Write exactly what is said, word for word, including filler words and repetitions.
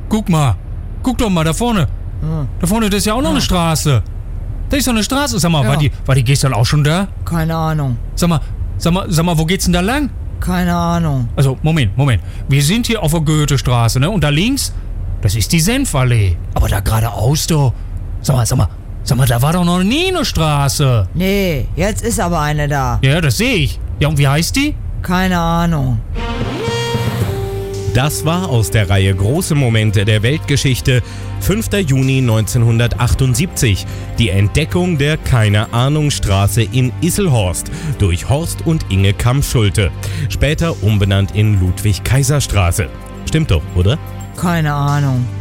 Guck mal. Guck doch mal, da vorne. Hm. Da vorne, das ist ja auch noch Ja. eine Straße. Da ist doch eine Straße. Sag mal, Ja. war die, war die gestern auch schon da? Keine Ahnung. Sag mal, sag mal, sag mal, wo geht's denn da lang? Keine Ahnung. Also, Moment, Moment. Wir sind hier auf der Goethestraße, ne? Und da links, das ist die Senfallee. Aber da geradeaus, doch. Sag mal, sag mal, sag mal, da war doch noch nie eine Straße. Nee, jetzt ist aber eine da. Ja, das sehe ich. Ja, und wie heißt die? Keine Ahnung. Das war aus der Reihe Große Momente der Weltgeschichte, fünfter Juni neunzehnhundertachtundsiebzig, die Entdeckung der Keine-Ahnung-Straße in Isselhorst durch Horst und Inge Kamm-Schulte, später umbenannt in Ludwig-Kaiser-Straße. Stimmt doch, oder? Keine Ahnung.